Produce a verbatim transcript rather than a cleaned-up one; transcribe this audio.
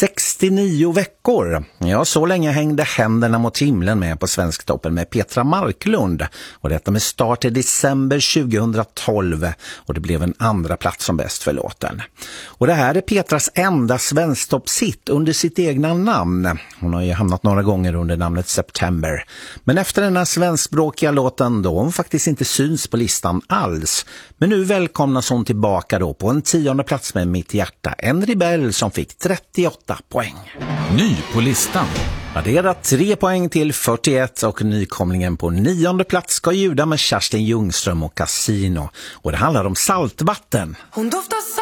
sextionio veckor. Ja, så länge hängde Händerna mot himlen med på Svensktoppen med Petra Marklund. Och detta med start i december tjugohundratolv. Och det blev en andra plats som bäst för låten. Och det här är Petras enda Svensktoppshit under sitt egna namn. Hon har ju hamnat några gånger under namnet September. Men efter den här svenskspråkiga låten då hon faktiskt inte syns på listan alls. Men nu välkomnas hon tillbaka då på en tionde plats med Mitt hjärta. En rebell som fick trettioåtta poäng. Ny på listan. Addera tre poäng till fyrtioett och nykomlingen på nionde plats ska ljuda med Kerstin Ljungström och Casino. Och det handlar om saltvatten. Hon doftar